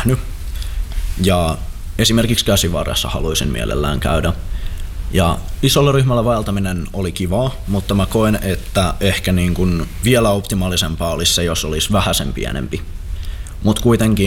nähnyt. Ja esimerkiksi käsivarressa haluaisin mielellään käydä. Ja isolla ryhmällä vaeltaminen oli kivaa, mutta mä koen, että ehkä niin kuin vielä optimaalisempaa olisi se, jos olisi vähäsen pienempi. Mutta kuitenkin